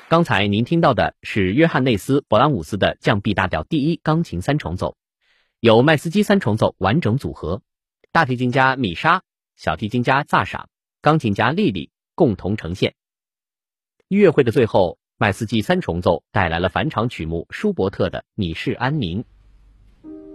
刚才您听到的是约翰内斯·勃朗姆斯的降 B 大调第一钢琴三重奏，由麦斯基三重奏完整组合，大提琴家米莎、小提琴家萨莎、钢琴家莉莉共同呈现。音乐会的最后，麦斯基三重奏带来了返场曲目舒伯特的《你是安宁》。